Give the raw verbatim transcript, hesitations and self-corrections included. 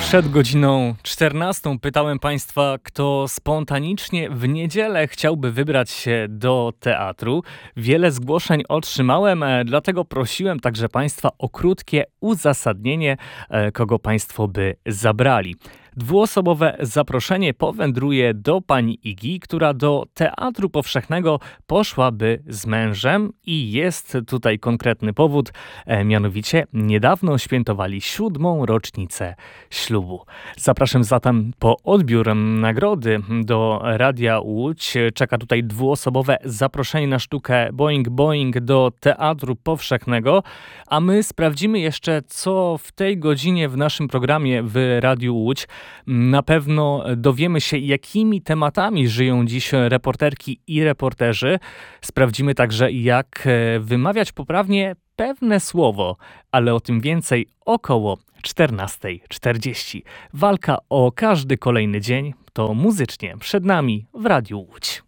Przed godziną czternastą pytałem Państwa, kto spontanicznie w niedzielę chciałby wybrać się do teatru. Wiele zgłoszeń otrzymałem, e, dlatego prosiłem także Państwa o krótkie uzasadnienie, e, kogo Państwo by zabrali. Dwuosobowe zaproszenie powędruje do pani Igi, która do Teatru Powszechnego poszłaby z mężem i jest tutaj konkretny powód, e, mianowicie niedawno świętowali siódmą rocznicę ślubu. Zapraszam zatem po odbiór nagrody do Radia Łódź. Czeka tutaj dwuosobowe zaproszenie na sztukę Boing Boing do Teatru Powszechnego, a my sprawdzimy jeszcze, co w tej godzinie w naszym programie w Radiu Łódź. Na pewno dowiemy się, jakimi tematami żyją dziś reporterki i reporterzy. Sprawdzimy także, jak wymawiać poprawnie pewne słowo, ale o tym więcej około czternasta czterdzieści. Walka o każdy kolejny dzień to muzycznie przed nami w Radiu Łódź.